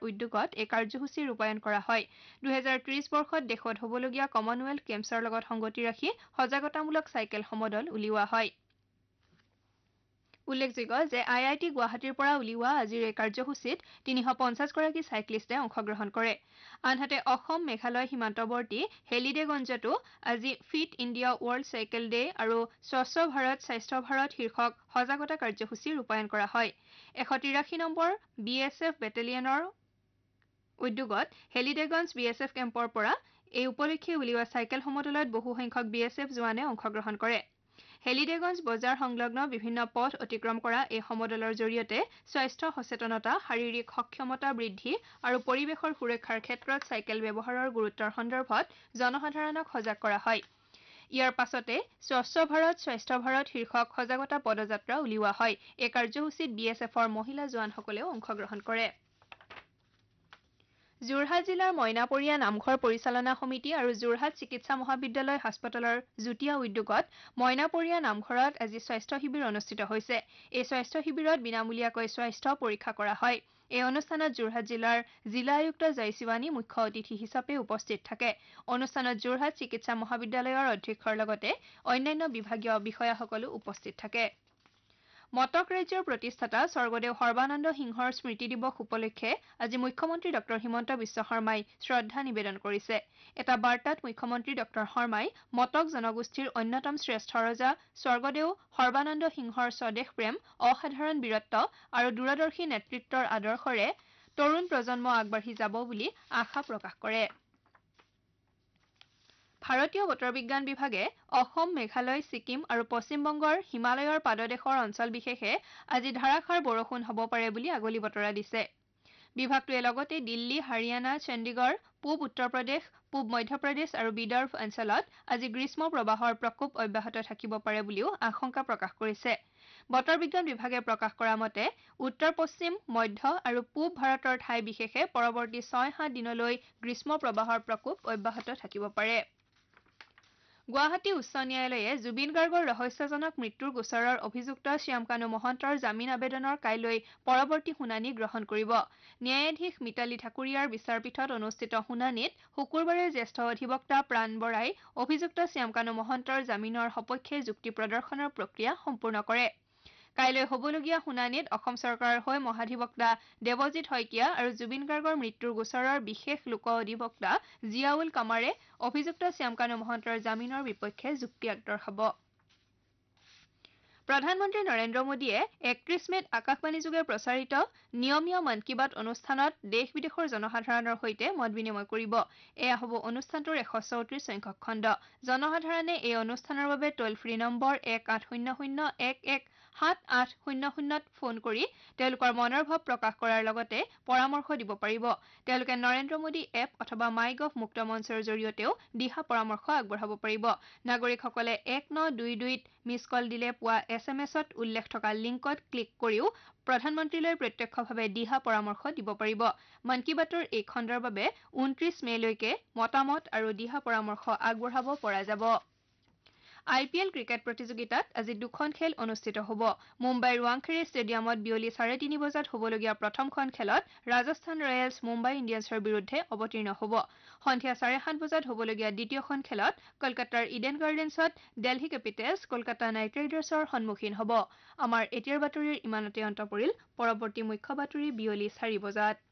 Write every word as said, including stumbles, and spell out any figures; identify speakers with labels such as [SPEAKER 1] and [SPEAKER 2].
[SPEAKER 1] উদ্যোগত এই কাৰ্যসূচী ৰূপায়ণ কৰা হয় দুহেজাৰ ত্ৰিশ বৰ্ষত দেশত হ'বলগীয়া কমনৱেলথ গেমছৰ লগত সংগতি ৰাখি সজাগতামূলক চাইকেল সমদল উলিওৱা হয় উল্লেখযোগ্য যে আই আই টি গুৱাহাটীৰ পৰা উলিওৱা আজিৰ এই কাৰ্যসূচীত তিনিশ পঞ্চাছ গৰাকী চাইক্লিষ্টে অংশগ্ৰহণ কৰে আনহাতে অসম মেঘালয় সীমান্তৱৰ্তী হেলিডেগঞ্জতো আজি fit India world cycle day আৰু স্বচ্ছ ভাৰত স্বাস্থ্য ভাৰত শীৰ্ষক সজাগতা কাৰ্যসূচী ৰূপায়ণ কৰা হয় এশ তিৰাশী নম্বৰ বি এছ এফ বেটেলিয়নৰ উদ্যোগত হেলিডেগঞ্জ বি এছ এফ কেম্পৰ পৰা এই উপলক্ষে উলিওৱা চাইকেল সমদলত বহু সংখ্যক বি এছ এফ জোৱানে অংশগ্ৰহণ কৰে হেলিডেগঞ্জ বজাৰ সংলগ্ন বিভিন্ন পথ অতিক্ৰম কৰা এই সমদলৰ জৰিয়তে স্বাস্থ্য সচেতনতা শাৰীৰিক সক্ষমতা বৃদ্ধি আৰু পৰিৱেশৰ সুৰক্ষাৰ ক্ষেত্ৰত চাইকেল ব্যৱহাৰৰ গুৰুত্বৰ সন্দৰ্ভত জনসাধাৰণক সজাগ কৰা হয় ইয়াৰ পাছতে স্বচ্ছ ভাৰত স্বাস্থ্য ভাৰত শীৰ্ষক সজাগতা পদযাত্ৰা উলিওৱা হয় এই কাৰ্যসূচীত বি এছ এফৰ মহিলা জোৱানসকলেও অংশগ্ৰহণ কৰে যোৰহাট জিলাৰ মইনাপৰীয়া নামঘৰ পৰিচালনা সমিতি আৰু যোৰহাট চিকিৎসা মহাবিদ্যালয় হাস্পতালৰ যুটীয়া উদ্যোগত মইনাপৰীয়া নামঘৰত আজি স্বাস্থ্য শিবিৰ অনুষ্ঠিত হৈছে এই স্বাস্থ্য শিবিৰত বিনামূলীয়াকৈ স্বাস্থ্য পৰীক্ষা কৰা হয় এই অনুষ্ঠানত যোৰহাট জিলাৰ জিলা আয়ুক্ত জয়শিৱানী মুখ্য অতিথি হিচাপে উপস্থিত থাকে অনুষ্ঠানত যোৰহাট চিকিৎসা মহাবিদ্যালয়ৰ অধ্যক্ষৰ লগতে অন্যান্য বিভাগীয় বিষয়াসকলো উপস্থিত থাকে মটক ৰাজ্যৰ প্ৰতিষ্ঠাতা স্বৰ্গদেউ সৰ্বানন্দ সিংহৰ স্মৃতি দিৱস উপলক্ষে আজি মুখ্যমন্ত্ৰী ডক্টৰ হিমন্ত বিশ্ব শৰ্মাই শ্ৰদ্ধা নিবেদন কৰিছে এটা বাৰ্তাত মুখ্যমন্ত্ৰী ডক্টৰ শৰ্মাই মটক জনগোষ্ঠীৰ অন্যতম শ্ৰেষ্ঠ ৰজা স্বৰ্গদেউ সৰ্বানন্দ সিংহৰ স্বদেশ প্ৰেম অসাধাৰণ বীৰত্ব আৰু দূৰদৰ্শী নেতৃত্বৰ আদৰ্শৰে তৰুণ প্ৰজন্ম আগবাঢ়ি যাব বুলি আশা প্ৰকাশ কৰে ভাৰতীয় বতৰ বিজ্ঞান বিভাগে অসম মেঘালয় ছিকিম আৰু পশ্চিমবংগৰ হিমালয়ৰ পাদদেশৰ অঞ্চল বিশেষে আজি ধাৰাসাৰ বৰষুণ হ'ব পাৰে বুলি আগলি বতৰা দিছে বিভাগটোৱে লগতে দিল্লী হাৰিয়ানা চণ্ডীগড় পূব উত্তৰ প্ৰদেশ পূব মধ্যপ্ৰদেশ আৰু বিদৰ্ভ অঞ্চলত আজি গ্ৰীষ্ম প্ৰবাহৰ প্ৰকোপ অব্যাহত থাকিব পাৰে বুলিও আশংকা প্ৰকাশ কৰিছে বতৰ বিজ্ঞান বিভাগে প্ৰকাশ কৰা মতে উত্তৰ পশ্চিম মধ্য আৰু পূব ভাৰতৰ ঠাই বিশেষে পৰৱৰ্তী ছয় সাত দিনলৈ গ্ৰীষ্ম প্ৰবাহৰ প্ৰকোপ অব্যাহত থাকিব পাৰে গুৱাহাটী উচ্চ ন্যায়ালয়ে জুবিন গাৰ্গৰ ৰহস্যজনক মৃত্যুৰ গোচৰৰ অভিযুক্ত শ্যামকানু মহন্তৰ জামিন আবেদনৰ কাইলৈ পৰৱৰ্তী শুনানি গ্ৰহণ কৰিব ন্যায়াধীশ মিতালী ঠাকুৰীয়াৰ বিচাৰপীঠত অনুষ্ঠিত শুনানিত শুকুৰবাৰে জ্যেষ্ঠ অধিবক্তা প্ৰাণ বৰাই অভিযুক্ত শ্যামকানু মহন্তৰ জামিনৰ সপক্ষে যুক্তি প্ৰদৰ্শনৰ প্ৰক্ৰিয়া সম্পূৰ্ণ কৰে কাইলৈ হ'বলগীয়া শুনানিত অসম চৰকাৰৰ হৈ মহাধিবক্তা দেৱজিৎ শইকীয়া আৰু জুবিন গাৰ্গৰ মৃত্যুৰ গোচৰৰ বিশেষ লোক অধিবক্তা জিয়াউল কামাৰে অভিযুক্ত শ্যামকানু মহন্তৰ জামিনৰ বিপক্ষে যুক্তি আগবঢ়াব প্ৰধানমন্ত্ৰী নৰেন্দ্ৰ মোদীয়ে একত্ৰিশ মেত আকাশবাণীযোগে প্ৰচাৰিত নিয়মীয়া মন কী বাত অনুষ্ঠানত দেশ বিদেশৰ জনসাধাৰণৰ সৈতে মত বিনিময় কৰিব এয়া হ'ব অনুষ্ঠানটোৰ এশ চৌত্ৰিশ সংখ্যক খণ্ড জনসাধাৰণে এই অনুষ্ঠানৰ বাবে টোল ফ্ৰী নম্বৰ এক আঠ শূন্য শূন্য এক এক সাত আঠ শূন্য শূন্যত ফোন কৰি তেওঁলোকৰ মনৰ ভাৱ প্ৰকাশ কৰাৰ লগতে পৰামৰ্শ দিব পাৰিব তেওঁলোকে নৰেন্দ্ৰ মোদী এপ অথবা মাই গভ মুক্ত মঞ্চৰ জৰিয়তেও দিহা পৰামৰ্শ আগবঢ়াব পাৰিব নাগৰিকসকলে এক ন দুই দুইত মিছ কল দিলে পোৱা এছ এম এছত উল্লেখ থকা লিংকত ক্লিক কৰিও প্ৰধানমন্ত্ৰীলৈ প্ৰত্যক্ষভাৱে দিহা পৰামৰ্শ দিব পাৰিব মন কী বাতৰ এই খণ্ডৰ বাবে ঊনত্ৰিশ মেলৈকে মতামত আৰু দিহা পৰামৰ্শ আগবঢ়াব পৰা যাব আই পি এল ক্ৰিকেট প্ৰতিযোগিতাত আজি দুখন খেল অনুষ্ঠিত হ'ব মুম্বাইৰ ৱাংখেড়ে ষ্টেডিয়ামত বিয়লি চাৰে তিনি বজাত হ'বলগীয়া প্ৰথমখন খেলত ৰাজস্থান ৰয়েলছ মুম্বাই ইণ্ডিয়ানছৰ বিৰুদ্ধে অৱতীৰ্ণ হ'ব সন্ধিয়া চাৰে সাত বজাত হ'বলগীয়া দ্বিতীয়খন খেলত কলকাতাৰ Eden গাৰ্ডেনছত Delhi capitals Kolkata night ৰাইডাৰ্ছৰ সন্মুখীন হ'ব আমাৰ এতিয়াৰ বাতৰিৰ ইমানতে অন্ত পৰিল পৰৱৰ্তী মুখ্য বাতৰি বিয়লি চাৰি বজাত